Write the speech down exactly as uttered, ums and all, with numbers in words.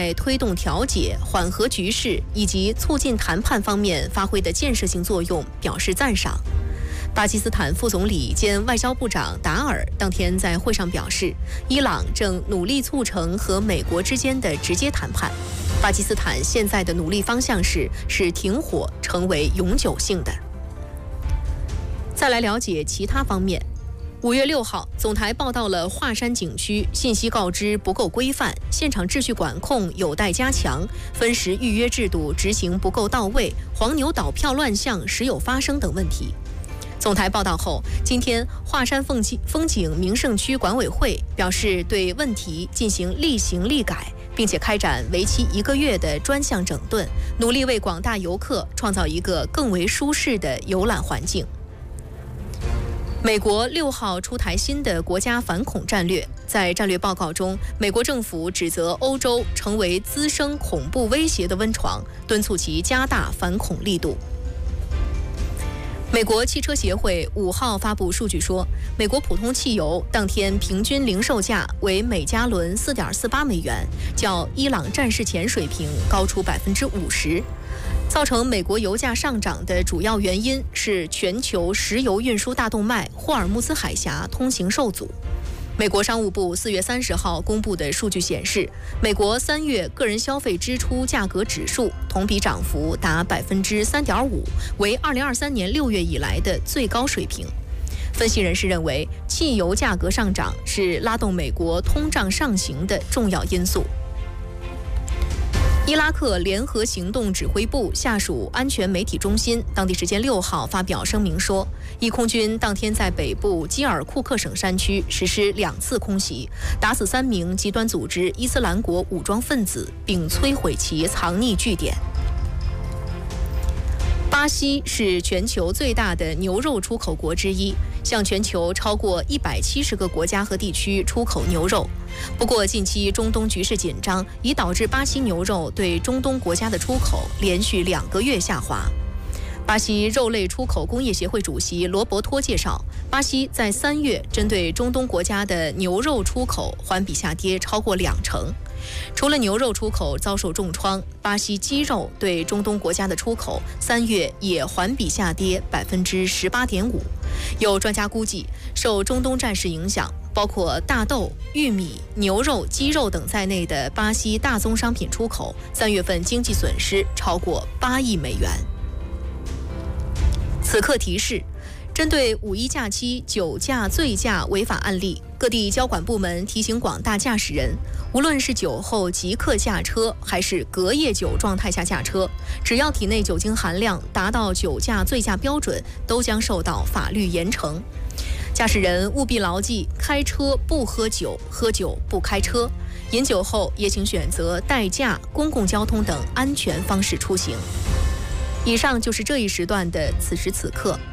在推动调解、缓和局势以及促进谈判方面发挥的建设性作用表示赞赏。巴基斯坦副总理兼外交部长达尔当天在会上表示，伊朗正努力促成和美国之间的直接谈判。巴基斯坦现在的努力方向是使停火成为永久性的。再来了解其他方面。五月六号，总台报道了华山景区信息告知不够规范，现场秩序管控有待加强，分时预约制度执行不够到位，黄牛倒票乱象时有发生等问题。总台报道后，今天华山风景风景名胜区管委会表示对问题进行立行立改，并且开展为期一个月的专项整顿，努力为广大游客创造一个更为舒适的游览环境。美国六号出台新的国家反恐战略，在战略报告中，美国政府指责欧洲成为滋生恐怖威胁的温床，敦促其加大反恐力度。美国汽车协会五号发布数据说，美国普通汽油当天平均零售价为每加仑 四点四八美元，较伊朗战事前水平高出百分之五十。造成美国油价上涨的主要原因是全球石油运输大动脉霍尔木兹海峡通行受阻。美国商务部四月三十号公布的数据显示，美国三月个人消费支出价格指数同比涨幅达百分之三点五，为二零二三年六月以来的最高水平。分析人士认为，汽油价格上涨是拉动美国通胀上行的重要因素。伊拉克联合行动指挥部下属安全媒体中心当地时间六号发表声明说，伊空军当天在北部基尔库克省山区实施两次空袭，打死三名极端组织伊斯兰国武装分子，并摧毁其藏匿据点。巴西是全球最大的牛肉出口国之一，向全球超过一百七十个国家和地区出口牛肉。不过，近期中东局势紧张，已导致巴西牛肉对中东国家的出口连续两个月下滑。巴西肉类出口工业协会主席罗伯托介绍，巴西在三月针对中东国家的牛肉出口环比下跌超过两成。除了牛肉出口遭受重创，巴西鸡肉对中东国家的出口三月也环比下跌百分之十八点五。有专家估计，受中东战事影响，包括大豆、玉米、牛肉、鸡肉等在内的巴西大宗商品出口，三月份经济损失超过八亿美元。此刻提示，针对五一假期酒驾醉驾违法案例，各地交管部门提醒广大驾驶人，无论是酒后即刻驾车，还是隔夜酒状态下驾车，只要体内酒精含量达到酒驾醉驾标准，都将受到法律严惩。驾驶人务必牢记，开车不喝酒，喝酒不开车。饮酒后也请选择代驾、公共交通等安全方式出行。以上就是这一时段的此时此刻。